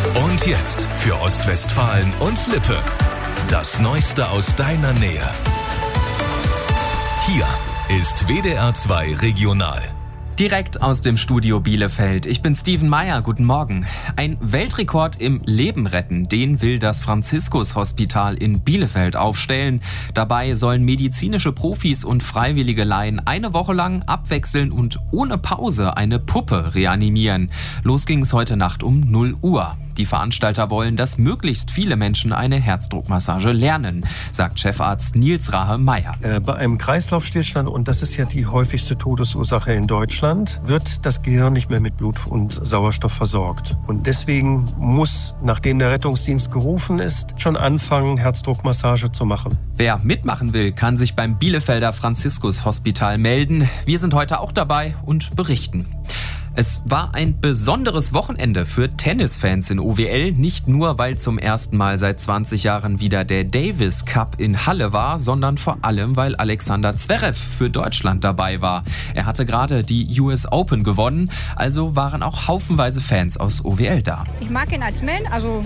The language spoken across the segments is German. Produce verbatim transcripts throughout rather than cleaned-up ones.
Und jetzt für Ostwestfalen und Lippe. Das Neueste aus deiner Nähe. Hier ist W D R zwei Regional. Direkt aus dem Studio Bielefeld. Ich bin Steven Meyer. Guten Morgen. Ein Weltrekord im Leben retten, den will das Franziskus-Hospital in Bielefeld aufstellen. Dabei sollen medizinische Profis und freiwillige Laien eine Woche lang abwechseln und ohne Pause eine Puppe reanimieren. Los ging es heute Nacht um null Uhr. Die Veranstalter wollen, dass möglichst viele Menschen eine Herzdruckmassage lernen, sagt Chefarzt Nils Rahe-Meyer. Äh, bei einem Kreislaufstillstand, und das ist ja die häufigste Todesursache in Deutschland, wird das Gehirn nicht mehr mit Blut und Sauerstoff versorgt. Und deswegen muss, nachdem der Rettungsdienst gerufen ist, schon anfangen, Herzdruckmassage zu machen. Wer mitmachen will, kann sich beim Bielefelder Franziskus-Hospital melden. Wir sind heute auch dabei und berichten. Es war ein besonderes Wochenende für Tennisfans in O W L, nicht nur, weil zum ersten Mal seit zwanzig Jahren wieder der Davis Cup in Halle war, sondern vor allem, weil Alexander Zverev für Deutschland dabei war. Er hatte gerade die U S Open gewonnen, also waren auch haufenweise Fans aus O W L da. Ich mag ihn als Mann, also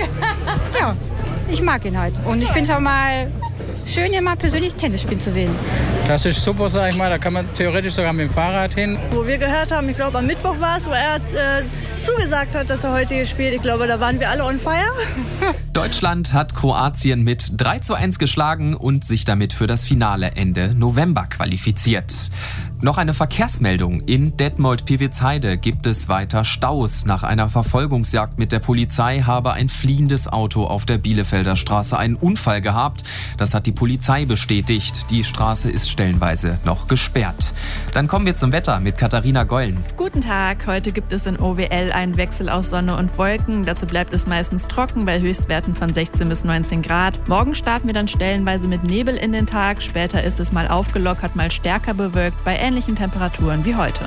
ja, ich mag ihn halt. Und ich finde es auch mal schön, hier mal persönlich Tennis spielen zu sehen. Das ist super, sag ich mal, da kann man theoretisch sogar mit dem Fahrrad hin. Wo wir gehört haben, ich glaube am Mittwoch war es, wo er äh, zugesagt hat, dass er heute hier spielt. Ich glaube, da waren wir alle on fire. Deutschland hat Kroatien mit drei zu eins geschlagen und sich damit für das Finale Ende November qualifiziert. Noch eine Verkehrsmeldung. In Detmold-Piwitzheide gibt es weiter Staus. Nach einer Verfolgungsjagd mit der Polizei habe ein fliehendes Auto auf der Bielefelder Straße einen Unfall gehabt. Das hat die Polizei bestätigt. Die Straße ist stellenweise noch gesperrt. Dann kommen wir zum Wetter mit Katharina Gollen. Guten Tag. Heute gibt es in O W L einen Wechsel aus Sonne und Wolken. Dazu bleibt es meistens trocken bei Höchstwerten von sechzehn bis neunzehn Grad. Morgen starten wir dann stellenweise mit Nebel in den Tag. Später ist es mal aufgelockert, mal stärker bewölkt bei ähnlichen Temperaturen wie heute.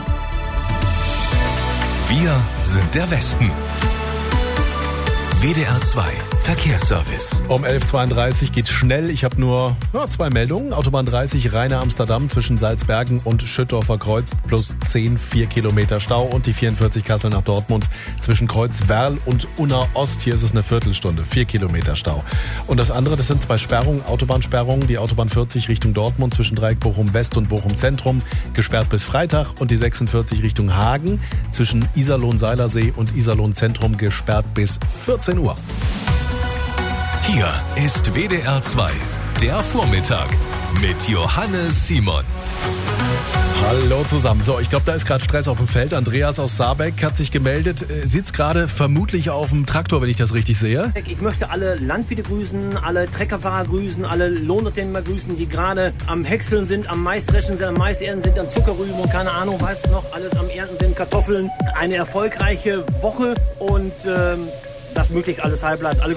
Wir sind der Westen. W D R zwei Verkehrsservice. Um elf Uhr zweiunddreißig geht schnell. Ich habe nur ja, zwei Meldungen. Autobahn dreißig Rheine-Amsterdam zwischen Salzbergen und Schüttorfer Kreuz plus zehn, vier Kilometer Stau. Und die vierundvierzig Kassel nach Dortmund zwischen Kreuzwerl und Unna Ost. Hier ist es eine Viertelstunde, vier Kilometer Stau. Und das andere, das sind zwei Sperrungen, Autobahnsperrungen. Die Autobahn vierzig Richtung Dortmund zwischen Dreieck Bochum West und Bochum Zentrum gesperrt bis Freitag. Und die sechsundvierzig Richtung Hagen zwischen Iserlohn-Seilersee und Iserlohn Zentrum gesperrt bis vierzehn Uhr. Hier ist W D R zwei, der Vormittag mit Johannes Simon. Hallo zusammen. So, ich glaube, da ist gerade Stress auf dem Feld. Andreas aus Saarbeck hat sich gemeldet, sitzt gerade vermutlich auf dem Traktor, wenn ich das richtig sehe. Ich möchte alle Landwirte grüßen, alle Treckerfahrer grüßen, alle Lohnunternehmer grüßen, die gerade am Häckseln sind, am Maisdreschen sind, am Maisernten sind, am Zuckerrüben und keine Ahnung was noch alles am Ernten sind, Kartoffeln. Eine erfolgreiche Woche und ähm, dass möglichst alles heil bleibt. Alle